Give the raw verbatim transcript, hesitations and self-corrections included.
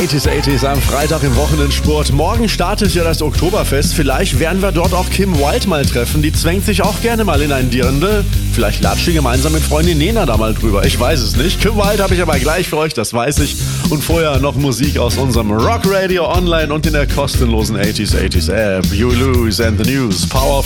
achtziger achtziger am Freitag im Wochenendsport. Morgen startet ja das Oktoberfest. Vielleicht werden wir dort auch Kim Wilde mal treffen. Die zwängt sich auch gerne mal in ein Dirndl. Vielleicht latscht sie gemeinsam mit Freundin Nena da mal drüber. Ich weiß es nicht. Kim Wilde habe ich aber gleich für euch, das weiß ich. Und vorher noch Musik aus unserem Rock Radio Online und in der kostenlosen achtziger achtziger App. You Lose and the News. Power